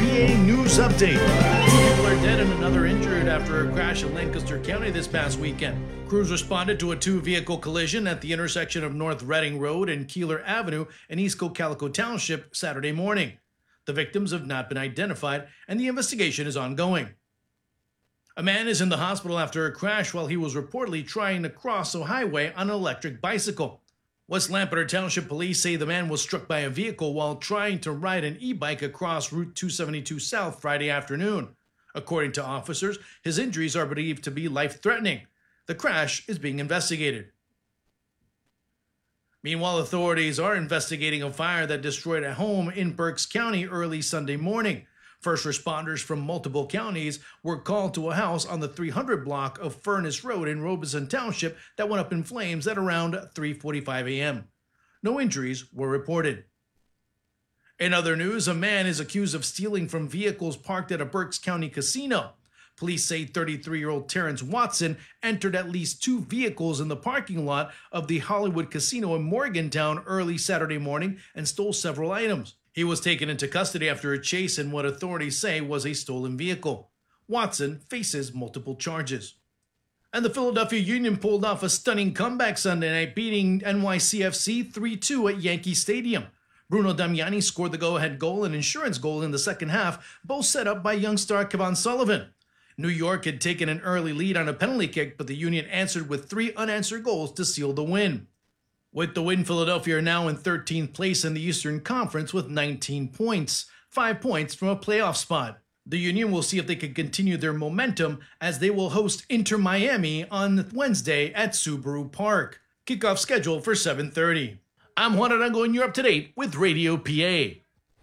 PA News Update. 2 people are dead and another injured after a crash in Lancaster County this past weekend. Crews responded to a 2-vehicle collision at the intersection of North Reading Road and Keeler Avenue in East Cocalico Township Saturday morning. The victims have not been identified and the investigation is ongoing. A man is in the hospital after a crash while he was reportedly trying to cross a highway on an electric bicycle. West Lampeter Township Police say the man was struck by a vehicle while trying to ride an e-bike across Route 272 South Friday afternoon. According to officers, his injuries are believed to be life-threatening. The crash is being investigated. Meanwhile, authorities are investigating a fire that destroyed a home in Berks County early Sunday morning. First responders from multiple counties were called to a house on the 300 block of Furnace Road in Robeson Township that went up in flames at around 3:45 a.m. No injuries were reported. In other news, a man is accused of stealing from vehicles parked at a Berks County casino. Police say 33-year-old Terrence Watson entered at least 2 vehicles in the parking lot of the Hollywood Casino in Morgantown early Saturday morning and stole several items. He was taken into custody after a chase in what authorities say was a stolen vehicle. Watson faces multiple charges. And the Philadelphia Union pulled off a stunning comeback Sunday night, beating NYCFC 3-2 at Yankee Stadium. Bruno Damiani scored the go-ahead goal and insurance goal in the second half, both set up by young star Kevon Sullivan. New York had taken an early lead on a penalty kick, but the Union answered with 3 unanswered goals to seal the win. With the win, Philadelphia are now in 13th place in the Eastern Conference with 19 points, 5 points from a playoff spot. The Union will see if they can continue their momentum as they will host Inter Miami on Wednesday at Subaru Park. Kickoff scheduled for 7:30. I'm Juan Arango and you're up to date with Radio PA.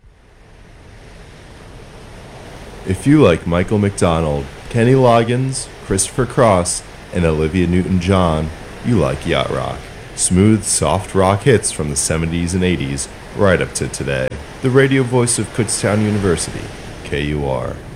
If you like Michael McDonald, Kenny Loggins, Christopher Cross, and Olivia Newton-John, you like yacht rock. Smooth, soft rock hits from the 70s and 80s, right up to today. The radio voice of Kutztown University, KUR.